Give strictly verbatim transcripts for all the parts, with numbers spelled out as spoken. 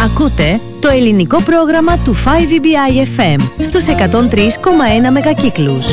Ακούτε το ελληνικό πρόγραμμα του φάιβ ι μπι άι εφ εμ στους εκατόν τρία κόμμα ένα μεγακύκλους.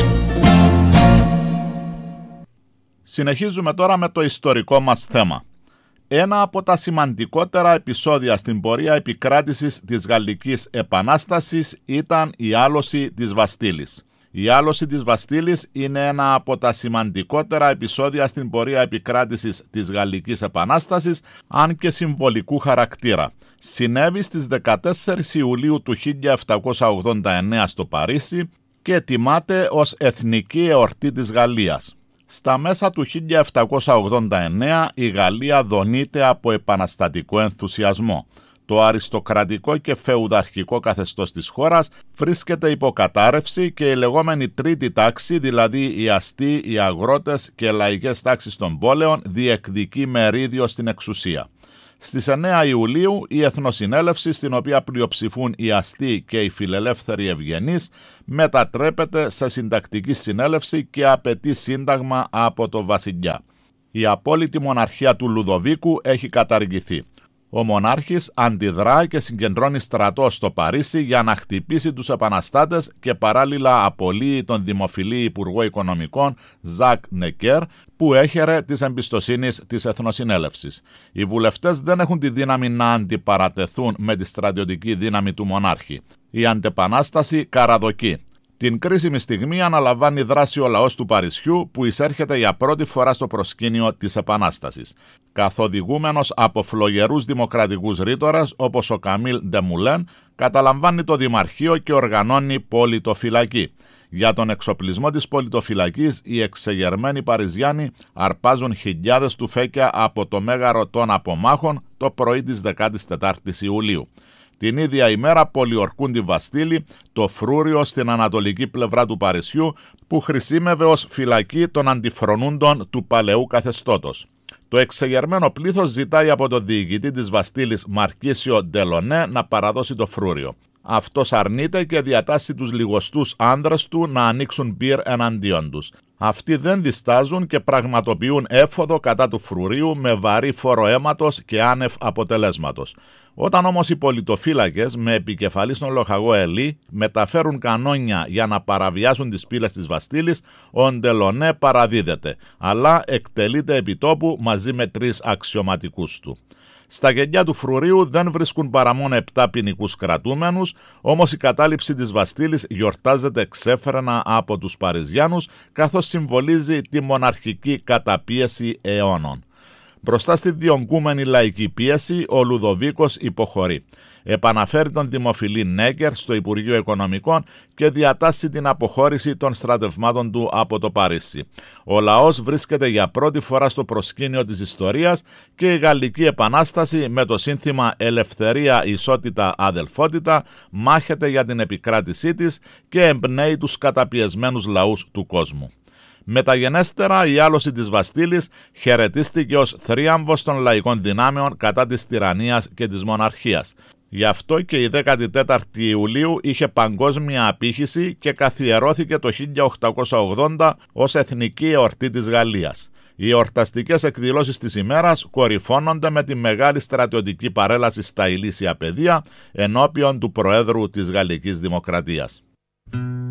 Συνεχίζουμε τώρα με το ιστορικό μας θέμα. Ένα από τα σημαντικότερα επεισόδια στην πορεία επικράτησης της Γαλλικής Επανάστασης ήταν η άλωση της Βαστίλης. Η άλωση της Βαστίλης είναι ένα από τα σημαντικότερα επεισόδια στην πορεία επικράτησης της Γαλλικής Επανάστασης, αν και συμβολικού χαρακτήρα. Συνέβη στις δεκατέσσερις Ιουλίου του χίλια επτακόσια ογδόντα εννέα στο Παρίσι και τιμάται ως εθνική εορτή της Γαλλίας. Στα μέσα του χίλια επτακόσια ογδόντα εννέα η Γαλλία δονείται από επαναστατικό ενθουσιασμό. Το αριστοκρατικό και φεουδαρχικό καθεστώς της χώρας βρίσκεται υπό κατάρρευση και η λεγόμενη τρίτη τάξη, δηλαδή οι αστεί, οι αγρότες και λαϊκές τάξεις των πόλεων, διεκδικεί μερίδιο στην εξουσία. Στις εννέα Ιουλίου η Εθνοσυνέλευση, στην οποία πλειοψηφούν οι αστεί και οι φιλελεύθεροι ευγενείς, μετατρέπεται σε συντακτική συνέλευση και απαιτεί σύνταγμα από το βασιλιά. Η απόλυτη μοναρχία του Λουδοβίκου έχει καταργηθεί. Ο μονάρχης αντιδρά και συγκεντρώνει στρατό στο Παρίσι για να χτυπήσει τους επαναστάτες και παράλληλα απολύει τον δημοφιλή Υπουργό Οικονομικών Ζακ Νεκέρ, που έχερε της εμπιστοσύνης της Εθνοσυνέλευσης. Οι βουλευτές δεν έχουν τη δύναμη να αντιπαρατεθούν με τη στρατιωτική δύναμη του μονάρχη. Η αντεπανάσταση καραδοκεί. Την κρίσιμη στιγμή αναλαμβάνει δράση ο λαός του Παρισιού, που εισέρχεται για πρώτη φορά στο προσκήνιο της Επανάστασης. Καθοδηγούμενος από φλογερούς δημοκρατικούς ρήτορες όπως ο Καμίλ Ντεμουλέν, καταλαμβάνει το Δημαρχείο και οργανώνει πολιτοφυλακή. Για τον εξοπλισμό της πολιτοφυλακής, οι εξεγερμένοι Παριζιάνοι αρπάζουν χιλιάδες τουφέκια από το μέγαρο των απομάχων το πρωί της δεκατέσσερις Ιουλίου. Την ίδια ημέρα πολιορκούν τη Βαστίλη, το φρούριο στην ανατολική πλευρά του Παρισιού, που χρησίμευε ως φυλακή των αντιφρονούντων του παλαιού καθεστώτος. Το εξεγερμένο πλήθος ζητάει από τον διοικητή της Βαστίλης, Μαρκίσιο Ντελονέ, να παραδώσει το φρούριο. Αυτός αρνείται και διατάσσει τους λιγοστούς άνδρες του να ανοίξουν μπυρ εναντίον τους. Αυτοί δεν διστάζουν και πραγματοποιούν έφοδο κατά του φρουρίου με βαρύ φόρο αίματος και άνευ αποτελέσματος. Όταν όμως οι πολιτοφύλακες, με επικεφαλής τον λοχαγό Ελί, μεταφέρουν κανόνια για να παραβιάσουν τις πύλες της Βαστίλης, ο Ντελονέ παραδίδεται, αλλά εκτελείται επιτόπου μαζί με τρεις αξιωματικούς του. Στα γενιά του φρουρίου δεν βρίσκουν παρά μόνο επτά ποινικούς κρατούμενους, όμως η κατάληψη της Βαστίλης γιορτάζεται ξέφρενα από τους Παριζιάνους, καθώς συμβολίζει τη μοναρχική καταπίεση αιώνων. Μπροστά στη διονγκούμενη λαϊκή πίεση, ο Λουδοβίκος υποχωρεί. Επαναφέρει τον δημοφιλή Νέκερ στο Υπουργείο Οικονομικών και διατάσσει την αποχώρηση των στρατευμάτων του από το Παρίσι. Ο λαός βρίσκεται για πρώτη φορά στο προσκήνιο της ιστορίας και η Γαλλική Επανάσταση, με το σύνθημα «Ελευθερία, ισότητα, αδελφότητα», μάχεται για την επικράτησή της και εμπνέει τους καταπιεσμένους λαούς του κόσμου. Μεταγενέστερα, η άλωση της Βαστίλης χαιρετίστηκε ως θρίαμβος των λαϊκών δυνάμεων κατά της τυραννίας και της μοναρχίας. Γι' αυτό και η δέκατη τέταρτη Ιουλίου είχε παγκόσμια απήχηση και καθιερώθηκε το χίλια οκτακόσια ογδόντα ως εθνική εορτή της Γαλλίας. Οι εορταστικές εκδηλώσεις της ημέρας κορυφώνονται με τη μεγάλη στρατιωτική παρέλαση στα ηλίσια πεδία ενώπιον του Προέδρου της Γαλλικής Δημοκρατίας.